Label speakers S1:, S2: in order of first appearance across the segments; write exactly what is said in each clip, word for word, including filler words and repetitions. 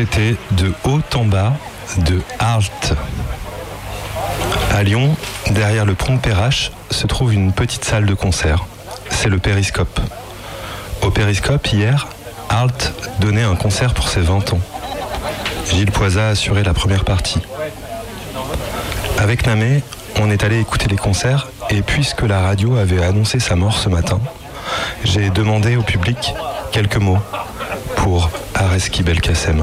S1: C'était de haut en bas de Halt. À Lyon, derrière le pont de Perrache, se trouve une petite salle de concert. C'est le Périscope. Au Périscope, hier, Halt donnait un concert pour ses vingt ans. Gilles Poisa a assuré la première partie. Avec Namé, on est allé écouter les concerts et puisque la radio avait annoncé sa mort ce matin, j'ai demandé au public quelques mots pour Areski Belkacem.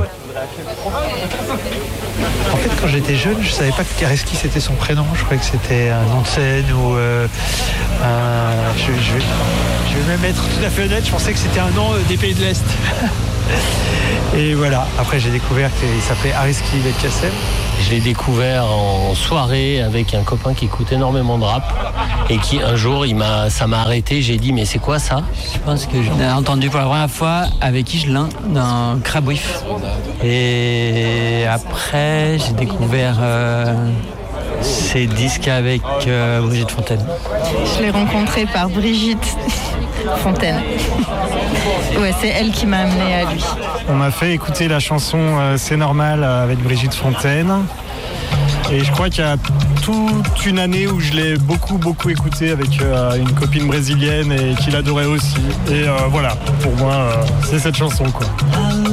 S2: En fait, quand j'étais jeune, je savais pas que Areski c'était son prénom. Je croyais que c'était un nom de scène ou euh, un... je, je, vais, je vais même être tout à fait honnête, je pensais que c'était un nom des pays de l'Est. Et voilà, après j'ai découvert qu'il s'appelait Areski Belkacem.
S3: Je l'ai découvert en soirée avec un copain qui écoute énormément de rap et qui un jour il m'a, ça m'a arrêté, j'ai dit mais c'est quoi ça?
S4: Je pense que j'en ai entendu pour la première fois avec Igelin dans Crabouif. Et après j'ai découvert euh, ses disques avec euh, Brigitte Fontaine.
S5: Je l'ai rencontré par Brigitte Fontaine. Ouais, c'est elle qui m'a amené à lui.
S6: On m'a fait écouter la chanson euh, C'est normal avec Brigitte Fontaine. Et je crois qu'il y a toute une année où je l'ai beaucoup, beaucoup écouté avec euh, une copine brésilienne et qui l'adorait aussi. Et euh, voilà, pour moi, euh, c'est cette chanson, quoi.